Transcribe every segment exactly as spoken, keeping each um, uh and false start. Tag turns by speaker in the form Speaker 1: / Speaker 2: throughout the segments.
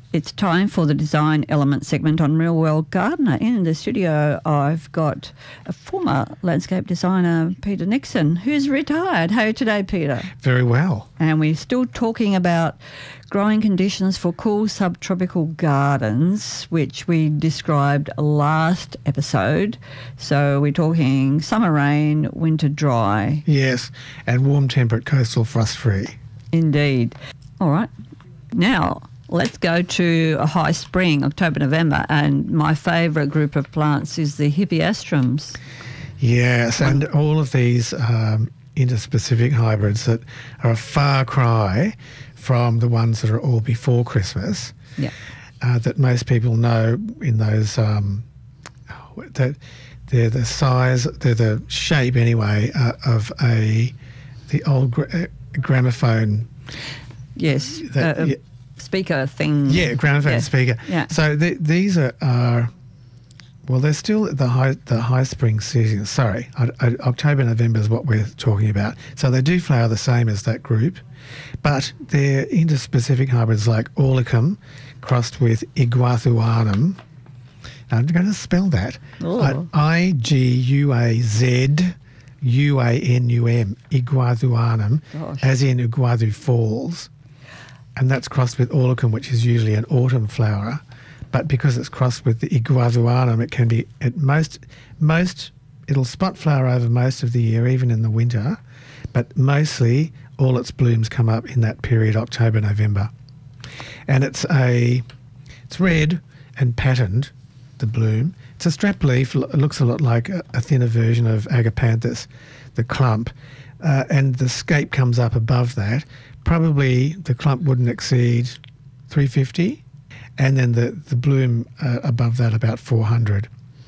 Speaker 1: It's time for the Design Element segment on Real World Gardener. In the studio, I've got a former landscape designer, Peter Nixon, who's retired. How are you today, Peter?
Speaker 2: Very well.
Speaker 1: And we're still talking about growing conditions for cool subtropical gardens, which we described last episode. So we're talking summer rain, winter dry.
Speaker 2: Yes, and warm temperate coastal frost-free.
Speaker 1: Indeed. All right. Now, let's go to a high spring, October, November, and my favourite group of plants is the Hippeastrums.
Speaker 2: Yes, and all of these um, interspecific hybrids that are a far cry from the ones that are all before Christmas.
Speaker 1: Yeah.
Speaker 2: Uh, that most people know in those, um, that they're the size, they're the shape anyway uh, of a the old gra- gramophone.
Speaker 1: Yes.
Speaker 2: That,
Speaker 1: uh,
Speaker 2: yeah,
Speaker 1: speaker thing.
Speaker 2: Yeah, gramophone
Speaker 1: yeah.
Speaker 2: speaker.
Speaker 1: Yeah.
Speaker 2: So the, these are, are, well, they're still the high the high spring season. Sorry, I, I, October, November is what we're talking about. So they do flower the same as that group, but they're interspecific hybrids like Aulicum crossed with Iguathuanum. Now, I'm going to spell that.
Speaker 1: Oh.
Speaker 2: I G U A Z U A N U M, Iguathuanum,
Speaker 1: Gosh.
Speaker 2: as in Iguathu Falls. And that's crossed with Aulicum, which is usually an autumn flower. But because it's crossed with the Iguathuanum, it can be at most, most, it'll spot flower over most of the year, even in the winter. But mostly all its blooms come up in that period, October, November. And it's a, it's red and patterned, the bloom. It's a strap leaf. It looks a lot like a, a thinner version of Agapanthus, the clump. Uh, and the scape comes up above that. Probably the clump wouldn't exceed three hundred fifty, and then the, the bloom uh, above that about four hundred.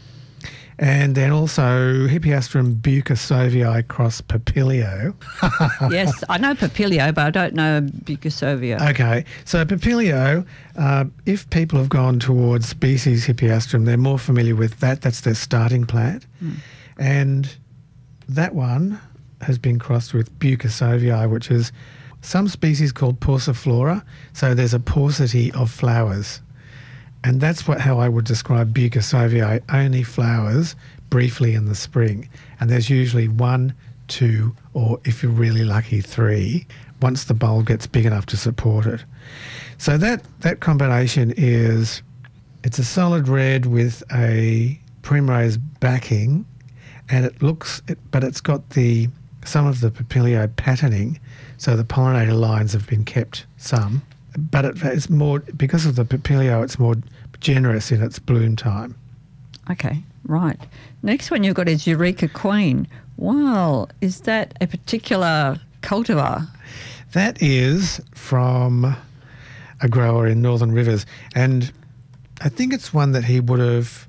Speaker 2: And then also Hippeastrum bucosovii cross Papilio.
Speaker 1: Yes, I know Papilio, but I don't know Bucosovia.
Speaker 2: Okay, so Papilio, uh, if people have gone towards species Hippeastrum, they're more familiar with that. That's their starting plant. Mm. And that one has been crossed with Bucosovii, which is some species called Pauciflora. So there's a paucity of flowers. And that's what how I would describe Bucosovii, only flowers briefly in the spring. And there's usually one, two, or if you're really lucky, three, once the bulb gets big enough to support it. So that, that combination is, it's a solid red with a primrose backing, and it looks, it, but it's got the some of the Papilio patterning, so the pollinator lines have been kept some. But it, it's more, because of the Papilio, it's more generous in its bloom time.
Speaker 1: Okay, right. Next one you've got is Eureka Queen. Wow, is that a particular cultivar?
Speaker 2: That is from a grower in Northern Rivers. And I think it's one that he would have,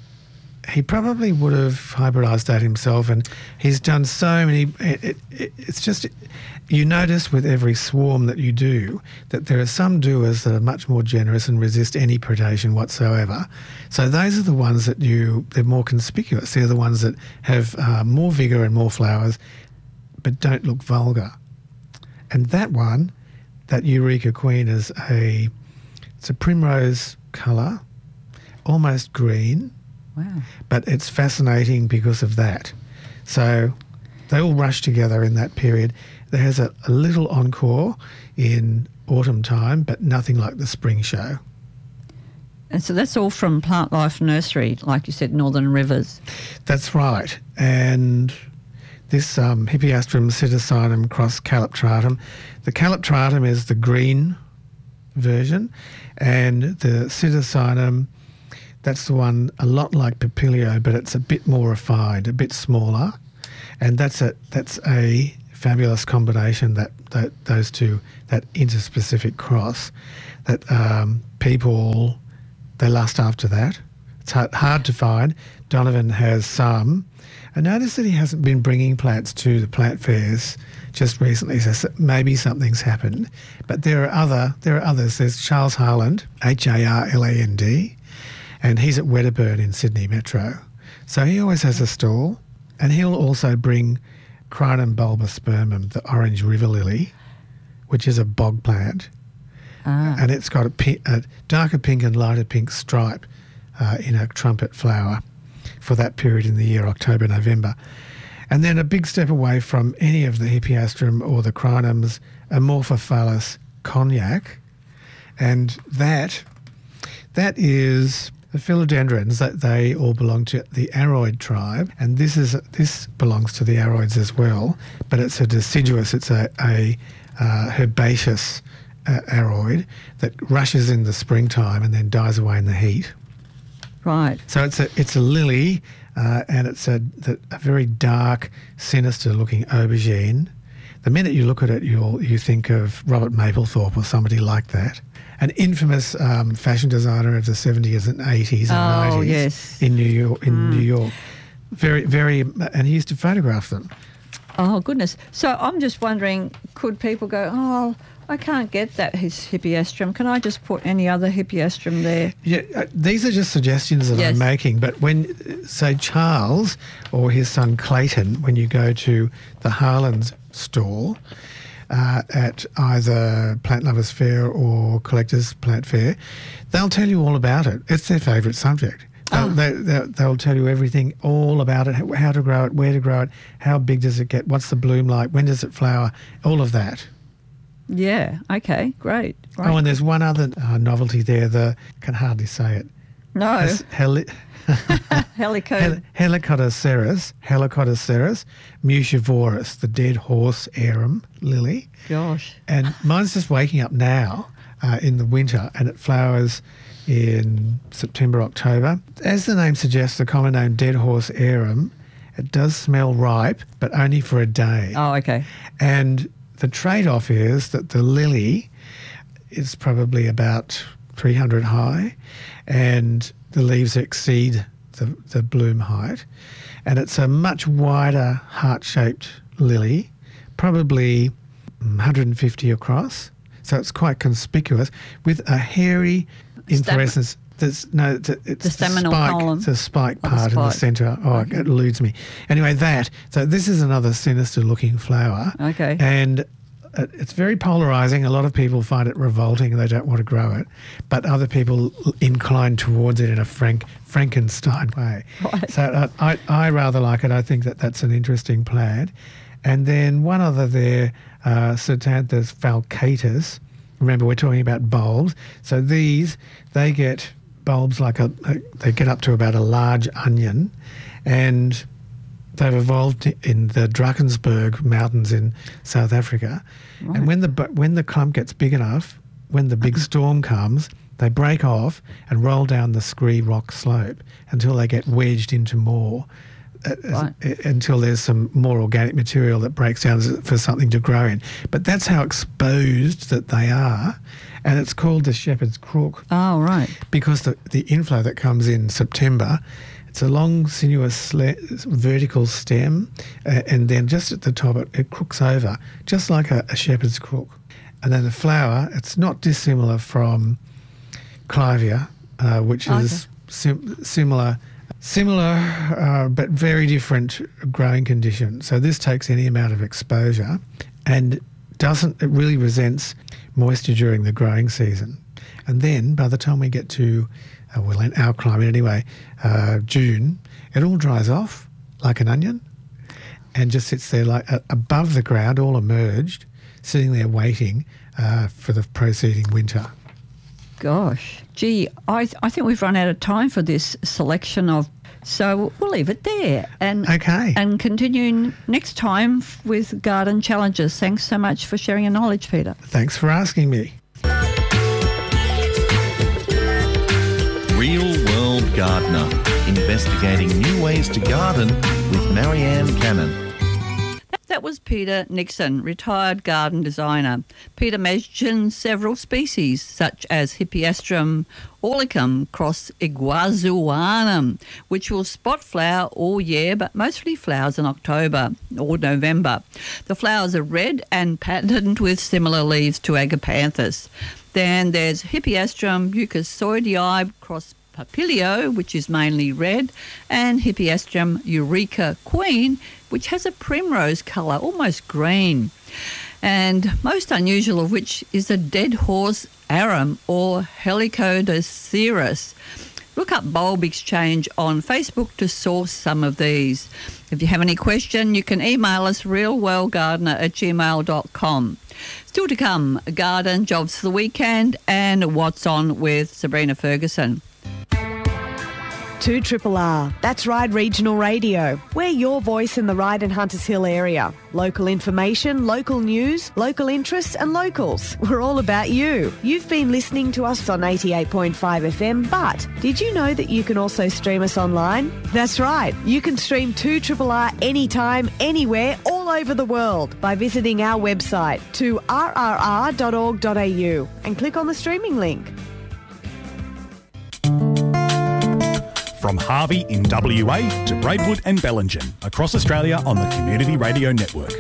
Speaker 2: he probably would have hybridised that himself. And he's done so many, it, it, it, it's just, you notice with every swarm that you do that there are some doers that are much more generous and resist any predation whatsoever. So those are the ones that you, they're more conspicuous. They're the ones that have uh, more vigour and more flowers, but don't look vulgar. And that one, that Eureka Queen, is a, it's a primrose colour, almost green.
Speaker 1: Wow.
Speaker 2: But it's fascinating because of that. So they all rush together in that period. There has a, a little encore in autumn time, but nothing like the spring show.
Speaker 1: And so that's all from Plant Life Nursery, like you said, Northern Rivers.
Speaker 2: That's right. And this um, Hippeastrum citicinum cross Calyptratum. The Calyptratum is the green version, and the citicinum, that's the one a lot like Papilio, but it's a bit more refined, a bit smaller. And that's a, that's a fabulous combination, that, that those two, that interspecific cross, that um, people, they lust after that. It's hard, hard to find. Donovan has some. I noticed that he hasn't been bringing plants to the plant fairs just recently, so maybe something's happened. But there are other, there are others. There's Charles Harland, H A R L A N D, and he's at Wedderburn in Sydney Metro. So he always has a stall, and he'll also bring Crinum bulbospermum, the orange river lily, which is a bog plant.
Speaker 1: Ah.
Speaker 2: And it's got a, pi- a darker pink and lighter pink stripe uh, in a trumpet flower for that period in the year, October, November. And then a big step away from any of the Hippeastrum or the Crinums, Amorphophallus cognac. And that that is the philodendrons, that they all belong to the aroid tribe. And this is this belongs to the aroids as well, but it's a deciduous, it's a, a uh, herbaceous uh, aroid that rushes in the springtime and then dies away in the heat.
Speaker 1: Right.
Speaker 2: So it's a it's a lily, uh, and it's a, the, a very dark, sinister-looking aubergine. The minute you look at it, you'll you think of Robert Mapplethorpe or somebody like that, an infamous um, fashion designer of the seventies and eighties and
Speaker 1: Oh,
Speaker 2: nineties
Speaker 1: yes.
Speaker 2: in New York. In
Speaker 1: Mm.
Speaker 2: New York, very very, and he used to photograph them.
Speaker 1: Oh, goodness. So I'm just wondering, could people go, oh, I can't get that his Hippeastrum. Can I just put any other Hippeastrum there?
Speaker 2: Yeah, uh, these are just suggestions that
Speaker 1: Yes.
Speaker 2: I'm making. But when, uh, say, Charles or his son Clayton, when you go to the Harlan's store uh, at either Plant Lovers Fair or Collectors Plant Fair, they'll tell you all about it. It's their favourite subject. They'll,
Speaker 1: Oh.
Speaker 2: they, they, they'll tell you everything, all about it, how, how to grow it, where to grow it, how big does it get, what's the bloom like, when does it flower, all of that.
Speaker 1: Yeah. Okay. Great. Great.
Speaker 2: Oh, and there's one other uh, novelty there, the, I can hardly say it.
Speaker 1: no.
Speaker 2: Hel- heli-
Speaker 1: Helico.
Speaker 2: Hel- Helicodoceras, Helicodoceras muscivorus, the dead horse arum lily.
Speaker 1: Gosh.
Speaker 2: And mine's just waking up now uh, in the winter, and it flowers in September, October. As the name suggests, the common name dead horse arum, it does smell ripe, but only for a day.
Speaker 1: Oh, okay.
Speaker 2: And the trade-off is that the lily is probably about three hundred high, and the leaves exceed the, the bloom height. And it's a much wider heart-shaped lily, probably one hundred fifty across. So it's quite conspicuous with a hairy inflorescence. There's no, it's, it's
Speaker 1: The staminal
Speaker 2: spike,
Speaker 1: column.
Speaker 2: It's a spike
Speaker 1: Oh, the
Speaker 2: part in the
Speaker 1: spike.
Speaker 2: centre. Oh,
Speaker 1: Okay.
Speaker 2: it eludes me. Anyway, that. So this is another sinister-looking flower.
Speaker 1: Okay.
Speaker 2: And it- it's very polarising. A lot of people find it revolting and they don't want to grow it. But other people incline towards it in a Frank Frankenstein way.
Speaker 1: Right.
Speaker 2: So uh, I, I rather like it. I think that that's an interesting plant. And then one other there, uh, Certanthus falcatus. Remember, we're talking about bulbs. So these, they get bulbs like a, a, they get up to about a large onion, and they've evolved in the Drakensberg Mountains in South Africa.
Speaker 1: Right.
Speaker 2: And when the bu- when the clump gets big enough, when the big storm comes, they break off and roll down the scree rock slope until they get wedged into more, uh,
Speaker 1: Right.
Speaker 2: uh, until there's some more organic material that breaks down for something to grow in. But that's how exposed that they are, and it's called the shepherd's crook
Speaker 1: Oh, right.
Speaker 2: because the, the inflow that comes in September, it's a long, sinuous, sle- vertical stem, uh, and then just at the top it, it crooks over, just like a, a shepherd's crook. And then the flower, it's not dissimilar from Clivia, uh, which
Speaker 1: Okay.
Speaker 2: is sim- similar, similar uh, but very different growing condition. So this takes any amount of exposure and doesn't, it really resents moisture during the growing season. And then by the time we get to, uh, well, in our climate anyway, uh, June, it all dries off like an onion and just sits there like uh, above the ground, all emerged, sitting there waiting uh, for the proceeding winter.
Speaker 1: Gosh. Gee, I, th- I think we've run out of time for this selection of, so we'll leave it there. And
Speaker 2: Okay.
Speaker 1: And continuing next time f- with garden challenges. Thanks so much for sharing your knowledge, Peter.
Speaker 2: Thanks for asking me.
Speaker 3: Real World Gardener, investigating new ways to garden with Marianne Cannon.
Speaker 1: That was Peter Nixon, retired garden designer. Peter mentioned several species, such as Hippeastrum orlicum cross iguazuanum, which will spot flower all year but mostly flowers in October or November. The flowers are red and patterned with similar leaves to Agapanthus. Then there's Hippeastrum mucosoidii cross Papilio, which is mainly red, and Hippeastrum eureka queen, which has a primrose colour, almost green. and most unusual of which is a dead horse arum or Helicodocerus. Look up Bulb Exchange on Facebook to source some of these. If you have any question, you can email us realwellgardener at gmail dot com. Still to come, garden jobs for the weekend and what's on with Sabrina Ferguson.
Speaker 4: two R R R. That's Ryde Regional Radio. We're your voice in the Ryde and Hunters Hill area. Local information, local news, local interests and locals. We're all about you. You've been listening to us on eighty-eight point five F M, but did you know that you can also stream us online? That's right. You can stream two R R R anytime, anywhere, all over the world by visiting our website to r r r dot org dot a u and click on the streaming link.
Speaker 5: From Harvey in W A to Braidwood and Bellingen, across Australia on the Community Radio Network.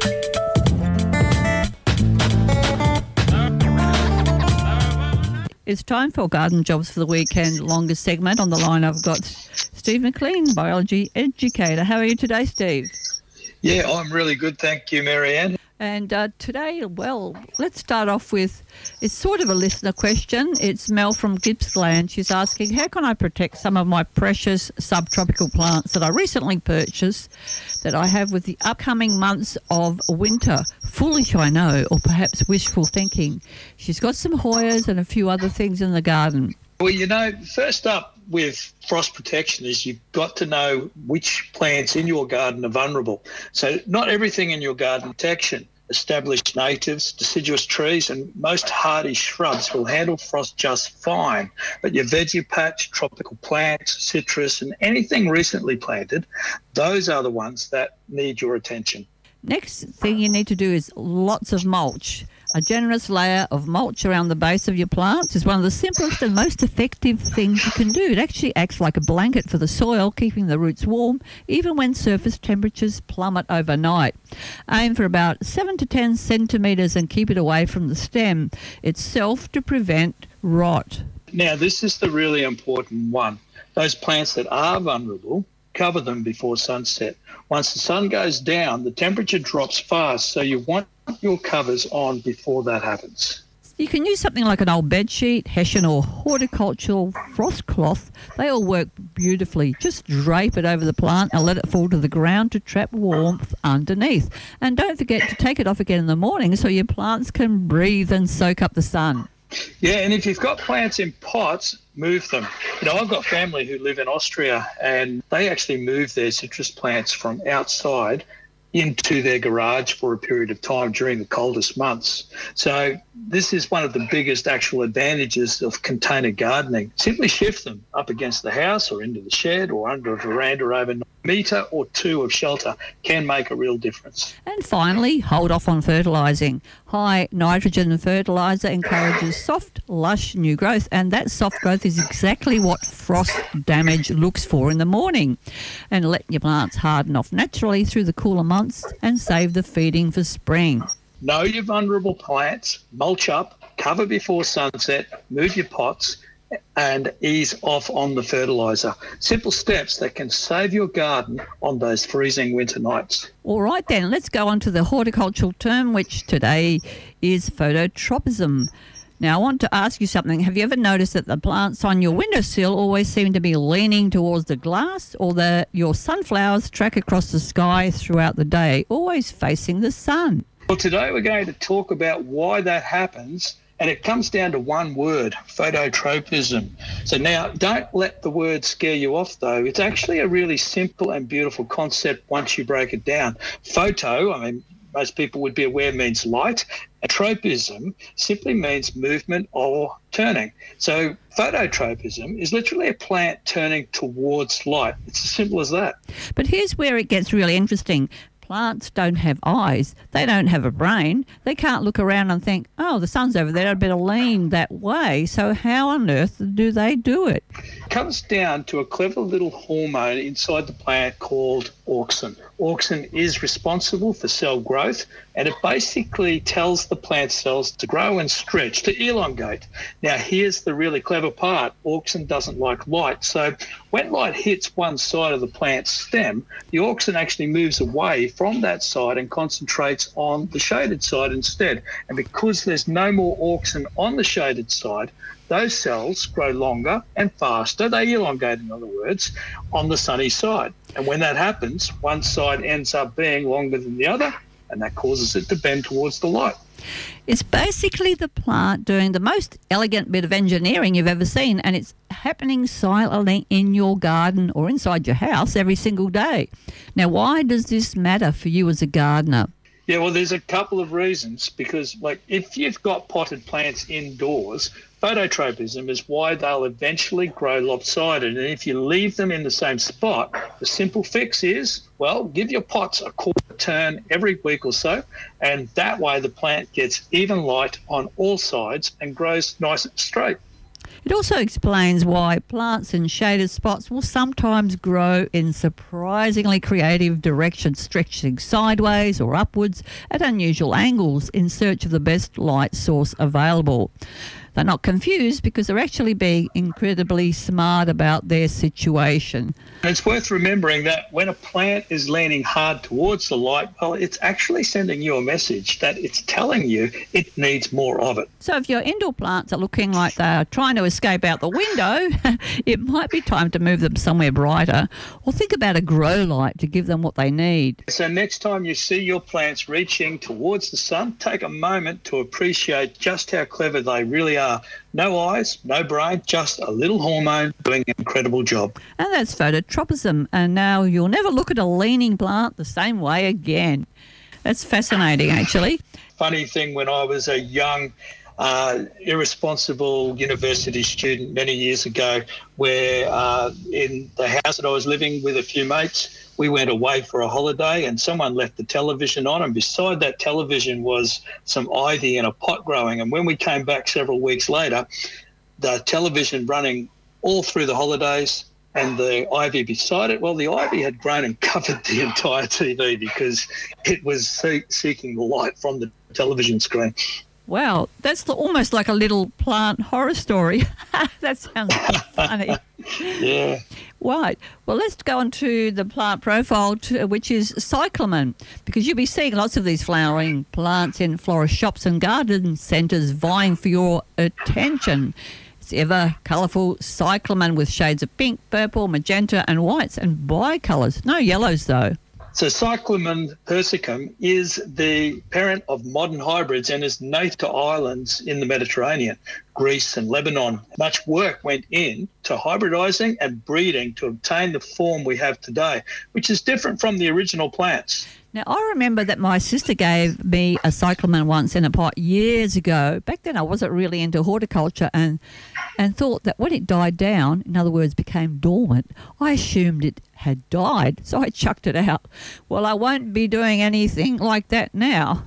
Speaker 1: It's time for Garden Jobs for the Weekend, longest segment. On the line I've got Steve McLean, biology educator. How are you today, Steve?
Speaker 6: Yeah, I'm really good, thank you, Marianne.
Speaker 1: And uh, today, well, let's start off with, it's sort of a listener question. It's Mel from Gippsland. She's asking, how can I protect some of my precious subtropical plants that I recently purchased that I have with the upcoming months of winter? Foolish, I know, or perhaps wishful thinking. She's got some Hoyas and a few other things in the garden.
Speaker 6: Well, you know, first up with frost protection is you've got to know which plants in your garden are vulnerable. So not everything in your garden protection. Established natives, deciduous trees and most hardy shrubs will handle frost just fine. But your veggie patch, tropical plants, citrus and anything recently planted, those are the ones that need your attention.
Speaker 1: Next thing you need to do is lots of mulch. A generous layer of mulch around the base of your plants is one of the simplest and most effective things you can do. It actually acts like a blanket for the soil, keeping the roots warm, even when surface temperatures plummet overnight. Aim for about seven to ten centimetres and keep it away from the stem itself to prevent rot.
Speaker 6: Now, this is the really important one. Those plants that are vulnerable, cover them before sunset. Once the sun goes down, the temperature drops fast, so you want your covers on before that happens.
Speaker 1: You can use something like an old bed sheet, hessian or horticultural frost cloth. They all work beautifully. Just drape it over the plant and let it fall to the ground to trap warmth underneath. And don't forget to take it off again in the morning so your plants can breathe and soak up the sun.
Speaker 6: Yeah, and if you've got plants in pots, move them. You know, I've got family who live in Austria and they actually move their citrus plants from outside into their garage for a period of time during the coldest months. So this is one of the biggest actual advantages of container gardening. Simply shift them up against the house or into the shed or under a veranda overnight. A metre or two of shelter can make a real difference.
Speaker 1: And finally, hold off on fertilising. High nitrogen fertiliser encourages soft, lush new growth, and that soft growth is exactly what frost damage looks for in the morning. And let your plants harden off naturally through the cooler months and save the feeding for spring.
Speaker 6: Know your vulnerable plants, mulch up, cover before sunset, move your pots, and ease off on the fertiliser. Simple steps that can save your garden on those freezing winter nights.
Speaker 1: All right then, let's go on to the horticultural term, which today is phototropism. Now, I want to ask you something. Have you ever noticed that the plants on your windowsill always seem to be leaning towards the glass, or that your sunflowers track across the sky throughout the day, always facing the sun?
Speaker 6: Well, today we're going to talk about why that happens, and it comes down to one word, phototropism. So now, don't let the word scare you off, though. It's actually a really simple and beautiful concept once you break it down. Photo, I mean, most people would be aware, means light. And tropism simply means movement or turning. So phototropism is literally a plant turning towards light. It's as simple as that.
Speaker 1: But here's where it gets really interesting. Plants don't have eyes. They don't have a brain. They can't look around and think, oh, the sun's over there, I'd better lean that way. So how on earth do they do it?
Speaker 6: It comes down to a clever little hormone inside the plant called auxin. Auxin is responsible for cell growth, and it basically tells the plant cells to grow and stretch, to elongate. Now, here's the really clever part. Auxin doesn't like light, so when light hits one side of the plant stem, the auxin actually moves away from that side and concentrates on the shaded side instead. And because there's no more auxin on the shaded side, those cells grow longer and faster, they elongate in other words, on the sunny side. And when that happens, one side ends up being longer than the other, and that causes it to bend towards the light.
Speaker 1: It's basically the plant doing the most elegant bit of engineering you've ever seen, and it's happening silently in your garden or inside your house every single day. Now, why does this matter for you as a gardener?
Speaker 6: Yeah, well, there's a couple of reasons, because like if you've got potted plants indoors, phototropism is why they'll eventually grow lopsided. And if you leave them in the same spot, the simple fix is, well, give your pots a quarter turn every week or so, and that way the plant gets even light on all sides and grows nice and straight.
Speaker 1: It also explains why plants in shaded spots will sometimes grow in surprisingly creative directions, stretching sideways or upwards at unusual angles in search of the best light source available. They're not confused because they're actually being incredibly smart about their situation.
Speaker 6: It's worth remembering that when a plant is leaning hard towards the light, well, it's actually sending you a message that it's telling you it needs more of it.
Speaker 1: So if your indoor plants are looking like they're trying to escape out the window, it might be time to move them somewhere brighter, or think about a grow light to give them what they need.
Speaker 6: So next time you see your plants reaching towards the sun, take a moment to appreciate just how clever they really are. No eyes, no brain, just a little hormone doing an incredible job.
Speaker 1: And that's phototropism. And now you'll never look at a leaning plant the same way again. That's fascinating, actually.
Speaker 6: Funny thing, when I was a young, uh, irresponsible university student many years ago, where uh, in the house that I was living with a few mates, we went away for a holiday and someone left the television on, and beside that television was some ivy in a pot growing. And when we came back several weeks later, the television running all through the holidays and the ivy beside it, well, the ivy had grown and covered the entire T V because it was see- seeking the light from the television screen.
Speaker 1: Wow, that's the, almost like a little plant horror story. That sounds funny.
Speaker 6: Yeah.
Speaker 1: Right. Well, let's go on to the plant profile, to, which is cyclamen, because you'll be seeing lots of these flowering plants in florist shops and garden centres vying for your attention. It's ever colourful cyclamen with shades of pink, purple, magenta and whites and bicolours. No yellows, though.
Speaker 6: So Cyclamen persicum is the parent of modern hybrids and is native to islands in the Mediterranean, Greece and Lebanon. Much work went in to hybridising and breeding to obtain the form we have today, which is different from the original plants.
Speaker 1: Now, I remember that my sister gave me a cyclamen once in a pot years ago. Back then I wasn't really into horticulture and and thought that when it died down, in other words, became dormant, I assumed it had died, so I chucked it out. Well, I won't be doing anything like that now.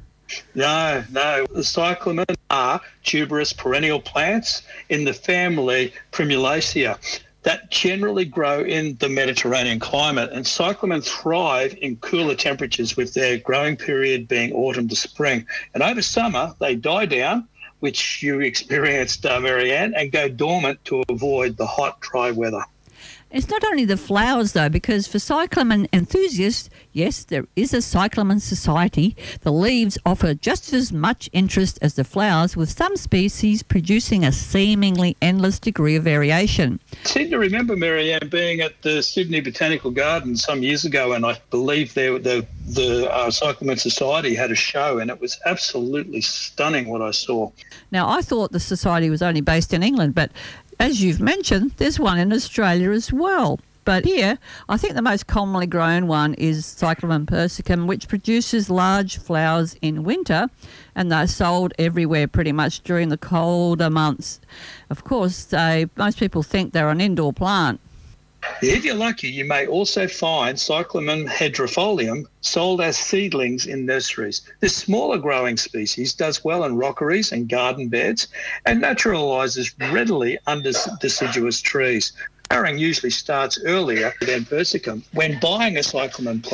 Speaker 6: No, no. The cyclamen are tuberous perennial plants in the family Primulaceae that generally grow in the Mediterranean climate, and cyclamen thrive in cooler temperatures with their growing period being autumn to spring. And over summer, they die down, which you experienced, uh, Marianne, and go dormant to avoid the hot, dry weather.
Speaker 1: It's not only the flowers, though, because for cyclamen enthusiasts, yes, there is a cyclamen society. The leaves offer just as much interest as the flowers, with some species producing a seemingly endless degree of variation.
Speaker 6: I seem to remember, Marianne, being at the Sydney Botanical Gardens some years ago, and I believe there, the, the uh, Cyclamen Society had a show, and it was absolutely stunning what I saw.
Speaker 1: Now, I thought the society was only based in England, but as you've mentioned, there's one in Australia as well. But here, I think the most commonly grown one is Cyclamen persicum, which produces large flowers in winter, and they're sold everywhere pretty much during the colder months. Of course, they, most people think they're an indoor plant.
Speaker 6: If you're lucky, you may also find Cyclamen hydrifolium sold as seedlings in nurseries. This smaller growing species does well in rockeries and garden beds and naturalises readily under deciduous trees. Flowering usually starts earlier than persicum. When buying a cyclamen plant,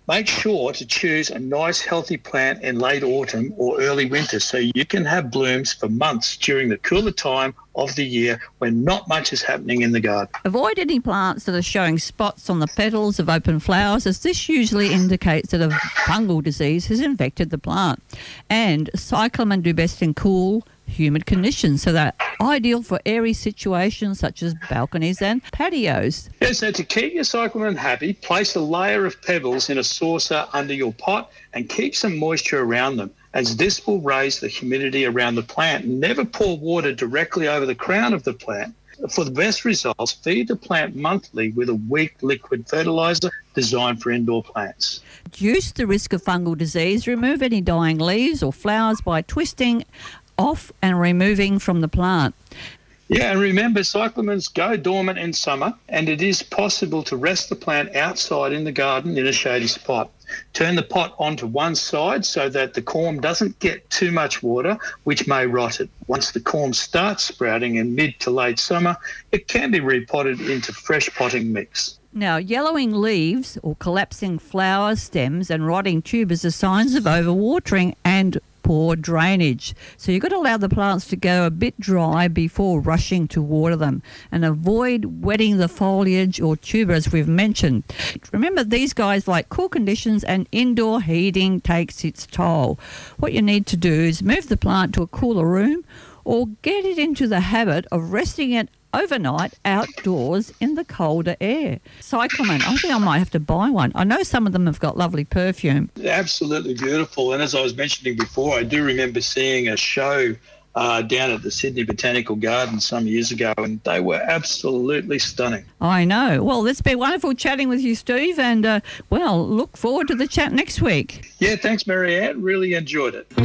Speaker 6: Make sure to choose a nice healthy plant in late autumn or early winter so you can have blooms for months during the cooler time of the year when not much is happening in the garden.
Speaker 1: Avoid any plants that are showing spots on the petals of open flowers, as this usually indicates that a fungal disease has infected the plant. And cyclamen do best in cool, humid conditions, so they're ideal for airy situations such as balconies and patios.
Speaker 6: Yeah, so to keep your cyclamen happy, place a layer of pebbles in a saucer under your pot and keep some moisture around them, as this will raise the humidity around the plant. Never pour water directly over the crown of the plant. For the best results, feed the plant monthly with a weak liquid fertiliser designed for indoor plants.
Speaker 1: Reduce the risk of fungal disease. Remove any dying leaves or flowers by twisting off and removing from the plant.
Speaker 6: Yeah, and remember, cyclamens go dormant in summer, and it is possible to rest the plant outside in the garden in a shady spot. Turn the pot onto one side so that the corm doesn't get too much water, which may rot it. Once the corm starts sprouting in mid to late summer, it can be repotted into fresh potting mix.
Speaker 1: Now, yellowing leaves or collapsing flower stems and rotting tubers are signs of overwatering and poor drainage. So you've got to allow the plants to go a bit dry before rushing to water them, and avoid wetting the foliage or tuber, as we've mentioned. Remember, these guys like cool conditions, and indoor heating takes its toll. What you need to do is move the plant to a cooler room or get it into the habit of resting it overnight outdoors in the colder air. Cyclamen, I think I might have to buy one. I know some of them have got lovely perfume.
Speaker 6: Absolutely beautiful. And as I was mentioning before, I do remember seeing a show uh, down at the Sydney Botanical Gardens some years ago, and they were absolutely stunning.
Speaker 1: I know. Well, it's been wonderful chatting with you, Steve, and, uh, well, look forward to the chat next week.
Speaker 6: Yeah, thanks, Marianne. Really enjoyed it.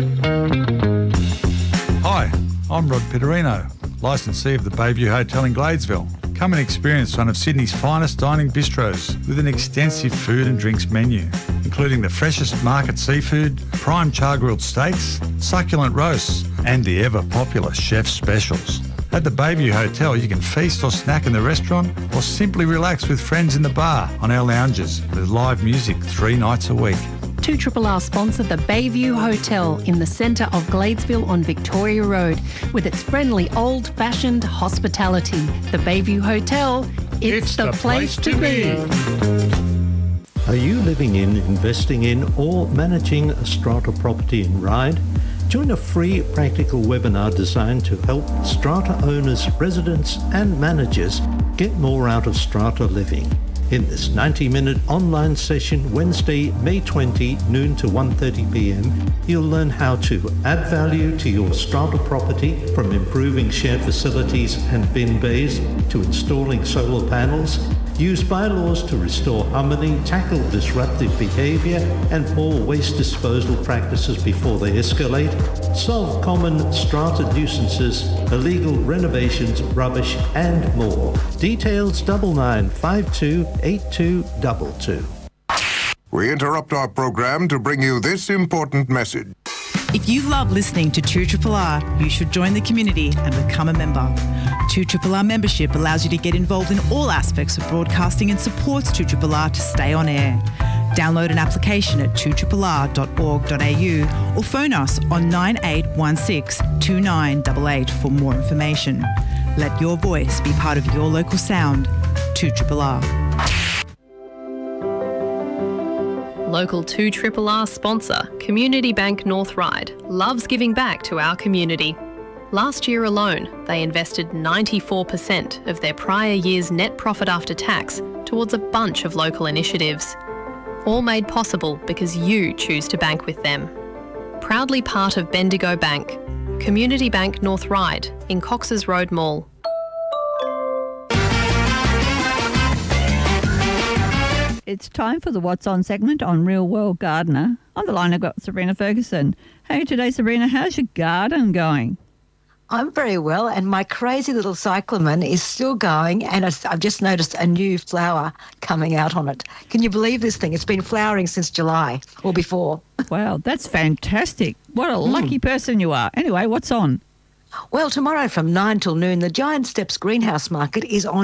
Speaker 7: Hi, I'm Rod Pitterino, licensee of the Bayview Hotel in Gladesville. Come and experience one of Sydney's finest dining bistros with an extensive food and drinks menu, including the freshest market seafood, prime char-grilled steaks, succulent roasts, and the ever-popular chef's specials. At the Bayview Hotel, you can feast or snack in the restaurant or simply relax with friends in the bar on our lounges with live music three nights a week.
Speaker 8: two R R R sponsor the Bayview Hotel in the centre of Gladesville on Victoria Road with its friendly old-fashioned hospitality. The Bayview Hotel, it's,
Speaker 7: It's
Speaker 8: the,
Speaker 7: the
Speaker 8: place,
Speaker 7: place
Speaker 8: to
Speaker 7: to
Speaker 8: be.
Speaker 7: be.
Speaker 9: Are you living in, investing in or managing a strata property in Ryde? Join a free practical webinar designed to help strata owners, residents and managers get more out of strata living. In this ninety-minute online session, Wednesday, May twentieth, noon to one thirty p m, you'll learn how to add value to your strata property, from improving shared facilities and bin bays to installing solar panels, use bylaws to restore harmony, tackle disruptive behaviour and poor waste disposal practices before they escalate, solve common strata nuisances, illegal renovations, rubbish and more. Details double nine five two eight two two two.
Speaker 10: We interrupt our program to bring you this important message.
Speaker 11: If you love listening to two R R R, you should join the community and become a member. two R R R membership allows you to get involved in all aspects of broadcasting and supports two R R R to stay on air. Download an application at two R R R dot org dot a u or phone us on nine eight one six two nine eight eight for more information. Let your voice be part of your local sound. two R R R.
Speaker 12: Local two R R R sponsor, Community Bank North Ryde, loves giving back to our community. Last year alone, they invested ninety-four percent of their prior year's net profit after tax towards a bunch of local initiatives. All made possible because you choose to bank with them. Proudly part of Bendigo Bank, Community Bank North Ryde in Cox's Road Mall.
Speaker 1: It's time for the What's On segment on Real World Gardener. On the line, I've got Sabrina Ferguson. Hey, today, Sabrina, how's your garden going?
Speaker 13: I'm very well, and my crazy little cyclamen is still going, and I've just noticed a new flower coming out on it. Can you believe this thing? It's been flowering since July or before.
Speaker 1: Wow, that's fantastic. What a lucky mm. person you are. Anyway, what's on?
Speaker 13: Well, tomorrow from nine till noon, the Giant Steps Greenhouse Market is on